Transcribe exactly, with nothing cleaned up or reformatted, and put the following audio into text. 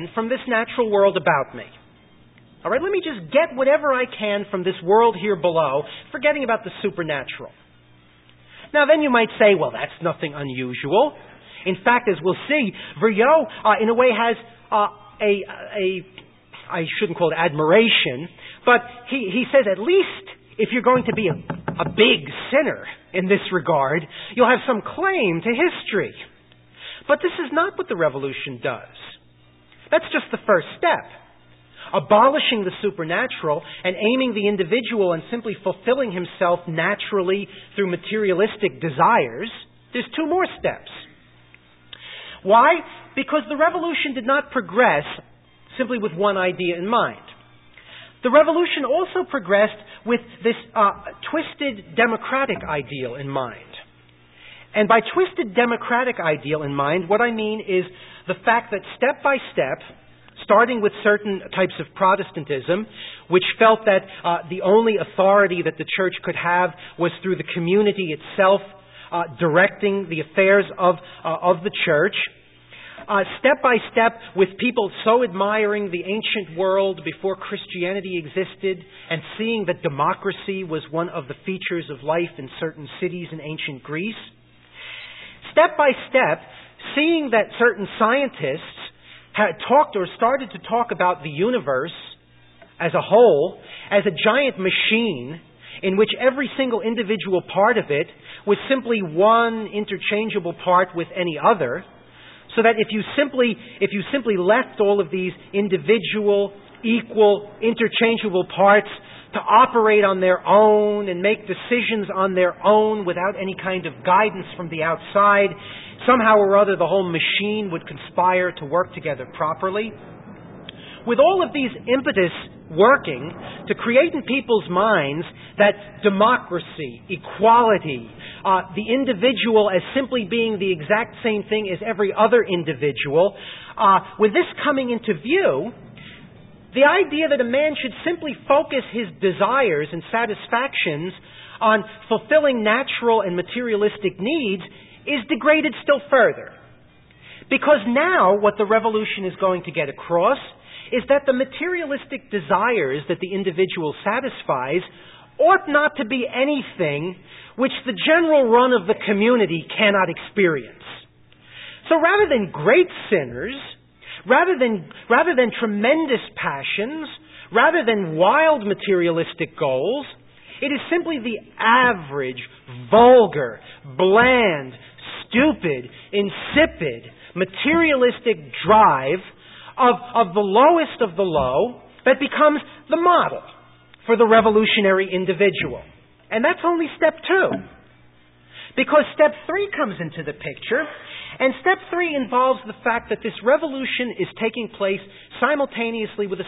can from this natural world about me. All right, let me just get whatever I can from this world here below, forgetting about the supernatural. Now, then you might say, well, that's nothing unusual. In fact, as we'll see, Veuillot, uh, in a way, has uh, a, a, I shouldn't call it admiration, but he, he says at least if you're going to be a, a big sinner in this regard, you'll have some claim to history. But this is not what the revolution does. That's just the first step. Abolishing the supernatural and aiming the individual and simply fulfilling himself naturally through materialistic desires, there's two more steps. Why? Because the revolution did not progress simply with one idea in mind. The revolution also progressed with this uh, twisted democratic ideal in mind. And by twisted democratic ideal in mind, what I mean is the fact that step by step, starting with certain types of Protestantism, which felt that uh, the only authority that the church could have was through the community itself uh, directing the affairs of, uh, of the church, uh, step by step with people so admiring the ancient world before Christianity existed and seeing that democracy was one of the features of life in certain cities in ancient Greece, step by step seeing that certain scientists had talked or started to talk about the universe as a whole as a giant machine in which every single individual part of it was simply one interchangeable part with any other, so that if you simply if you simply left all of these individual, equal, interchangeable parts to operate on their own and make decisions on their own without any kind of guidance from the outside, somehow or other the whole machine would conspire to work together properly. With all of these impetus working to create in people's minds that democracy, equality, uh, the individual as simply being the exact same thing as every other individual, uh, with this coming into view, the idea that a man should simply focus his desires and satisfactions on fulfilling natural and materialistic needs is degraded still further. Because now what the revolution is going to get across is that the materialistic desires that the individual satisfies ought not to be anything which the general run of the community cannot experience. So rather than great sinners, rather than, rather than tremendous passions, rather than wild materialistic goals, it is simply the average, vulgar, bland, stupid, insipid, materialistic drive of, of the lowest of the low that becomes the model for the revolutionary individual. And that's only step two. Because step three comes into the picture, and step three involves the fact that this revolution is taking place simultaneously with a